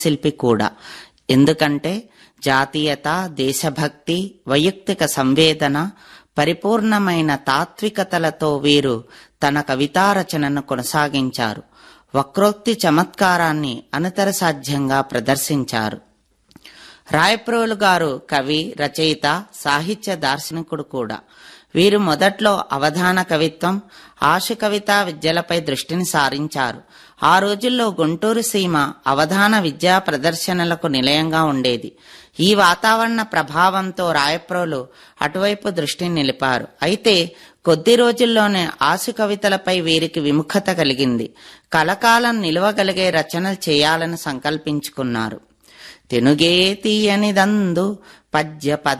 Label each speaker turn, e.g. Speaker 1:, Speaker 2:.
Speaker 1: శిల్పి కూడా. ఎందుకంటే జాతీయత, దేశభక్తి, వైయక్తిక సంవేదన, పరిపూర్ణమైన తాత్వికతలతో వీరు తన కవితారచనను కొనసాగించారు. వక్రోక్తి చమత్కారాన్ని అనితరసాధ్యంగా ప్రదర్శించారు. రాయప్రోలు గారు కవి, రచయిత, సాహిత్య దార్శనికుడు కూడా. వీరు మొదట్లో అవధాన కవిత్వం, ఆశు కవితా విద్యలపై దృష్టిని సారించారు. ఆ రోజుల్లో గుంటూరు సీమ అవధాన విద్యా ప్రదర్శనలకు నిలయంగా ఉండేది. ఈ వాతావరణ ప్రభావంతో రాయప్రోలు అటువైపు దృష్టిని నిలిపారు. అయితే కొద్ది రోజుల్లోనే ఆశు కవితలపై వీరికి విముఖత కలిగింది. కలకాలం నిలవగలిగే రచనలు చేయాలని సంకల్పించుకున్నారు. తెనుగే తీయనిదందు పద్య పద